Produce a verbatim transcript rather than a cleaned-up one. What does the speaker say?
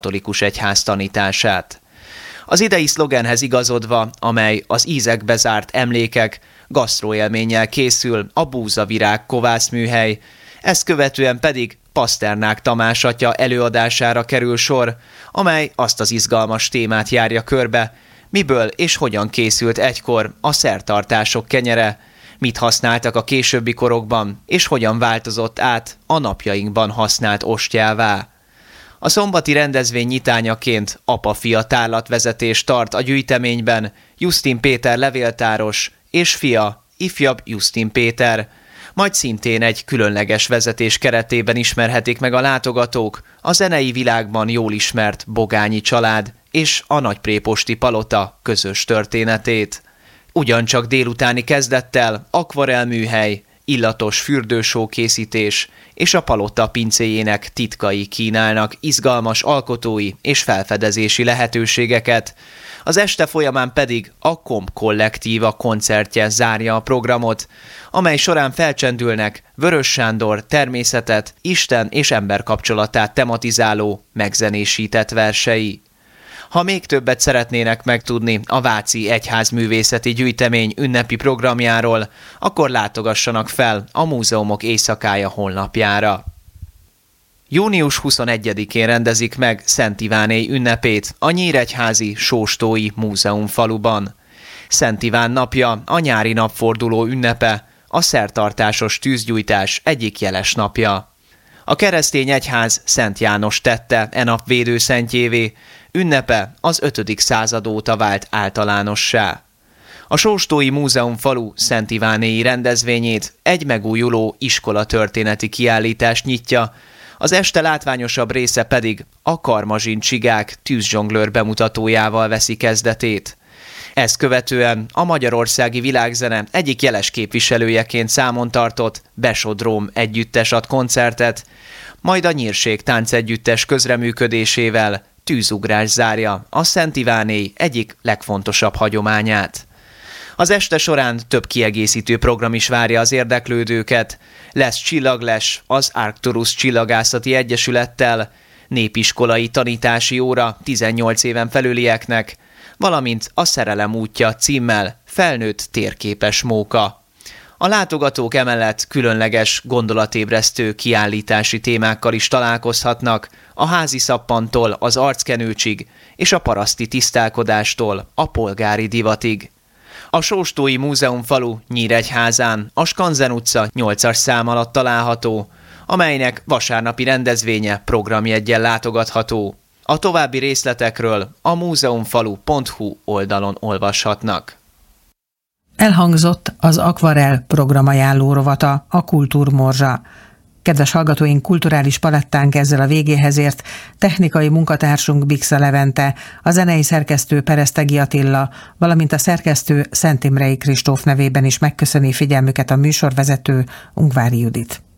katolikus egyház tanítását. Az idei szlogenhez igazodva, amely az ízekbe zárt emlékek, gasztroélménnyel készül a Búzavirág kovászműhely, ezt követően pedig Paszternák Tamás atya előadására kerül sor, amely azt az izgalmas témát járja körbe, miből és hogyan készült egykor a szertartások kenyere, mit használtak a későbbi korokban, és hogyan változott át a napjainkban használt ostjává. A szombati rendezvény nyitányaként apa-fia tárlatvezetés tart a gyűjteményben Jusztin Péter levéltáros és fia, ifjabb Jusztin Péter, majd szintén egy különleges vezetés keretében ismerhetik meg a látogatók a zenei világban jól ismert Bogányi család és a nagypréposti palota közös történetét. Ugyancsak délutáni kezdettel akvarelműhely, illatos fürdősó készítés és a palota pincéjének titkai kínálnak izgalmas alkotói és felfedezési lehetőségeket, az este folyamán pedig a Komp kollektíva koncertje zárja a programot, amely során felcsendülnek Vörös Sándor természetet, Isten és ember kapcsolatát tematizáló, megzenésített versei. Ha még többet szeretnének megtudni a Váci Egyházművészeti Gyűjtemény ünnepi programjáról, akkor látogassanak fel a Múzeumok Éjszakája honlapjára. június huszonegyedikén rendezik meg Szent Ivánéj ünnepét a Nyíregyházi Sóstói Múzeumfaluban. Szent Iván napja a nyári napforduló ünnepe, a szertartásos tűzgyújtás egyik jeles napja. A keresztény egyház Szent János tette e nap védőszentjévé, ünnepe az ötödik század óta vált általánossá. A Sóstói Múzeumfalu Szent Ivánéi rendezvényét egy megújuló iskolatörténeti kiállítás nyitja, az este látványosabb része pedig a Karmazsin Csigák tűzzsonglőr bemutatójával veszi kezdetét. Ezt követően a magyarországi világzene egyik jeles képviselőjeként számon tartott Besodróm együttes ad koncertet, majd a Nyírség táncegyüttes közreműködésével tűzugrás zárja a Szent Ivánéj egyik legfontosabb hagyományát. Az este során több kiegészítő program is várja az érdeklődőket. Lesz csillagles az Arcturus Csillagászati Egyesülettel, népiskolai tanítási óra tizennyolc éven felülieknek, valamint a Szerelem útja címmel felnőtt térképes móka. A látogatók emellett különleges, gondolatébresztő kiállítási témákkal is találkozhatnak, a házi szappantól az arckenőcsig és a paraszti tisztálkodástól a polgári divatig. A Sóstói Múzeumfalu Nyíregyházán a Skanzen utca nyolcas szám alatt található, amelynek vasárnapi rendezvénye programjeggyel látogatható. A további részletekről a múzeumfalu pont hu oldalon olvashatnak. Elhangzott az Akvarel programajánló rovata, a Kultúrmorzsa. Kedves hallgatóink, kulturális palettánk ezzel a végéhez ért, technikai munkatársunk Bixa Levente, a zenei szerkesztő Peresztegi Attila, valamint a szerkesztő Szent Imrei Kristóf nevében is megköszöni figyelmüket a műsorvezető Ungvári Judit.